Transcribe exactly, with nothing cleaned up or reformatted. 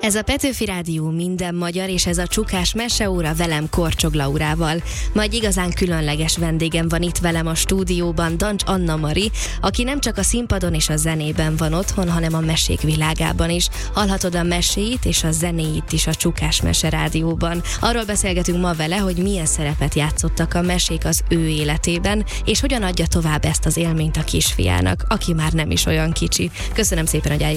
Ez a Petőfi Rádió minden magyar, és ez a Csukás meseóra velem Korcsog Laurával. Ma egy igazán különleges vendégem van itt velem a stúdióban, Dancs Anna Mari, aki nem csak a színpadon és a zenében van otthon, hanem a mesék világában is. Hallhatod a meséit és a zenéit is a Csukás Mese Rádióban. Arról beszélgetünk ma vele, hogy milyen szerepet játszottak a mesék az ő életében, és hogyan adja tovább ezt az élményt a kisfiának, aki már nem is olyan kicsi. Köszönöm szépen, hogy